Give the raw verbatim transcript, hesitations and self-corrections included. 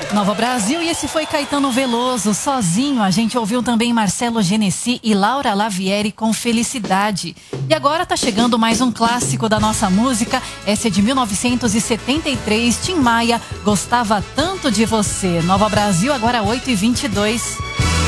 Nova Brasil, e esse foi Caetano Veloso, Sozinho. A gente ouviu também Marcelo Genesi e Laura Lavieri com Felicidade. E agora tá chegando mais um clássico da nossa música. Essa é de mil novecentos e setenta e três, Tim Maia, Gostava Tanto de Você. Nova Brasil, agora oito e vinte e dois.